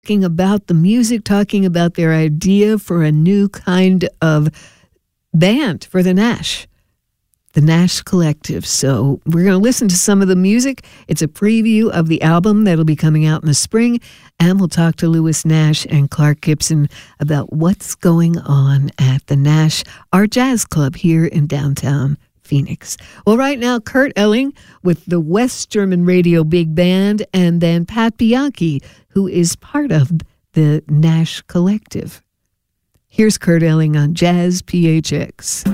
talking about the music, talking about their idea for a new kind of band for the Nash Collective. So we're going to listen to some of the music. It's a preview of the album that'll be coming out in the spring, and we'll talk to Louis Nash and Clark Gibson about what's going on at the Nash Art Jazz Club here in downtown Phoenix. Well, right now, Kurt Elling with the West German Radio Big Band, and then Pat Bianchi, who is part of the Nash Collective. Here's Kurt Elling on Jazz PHX.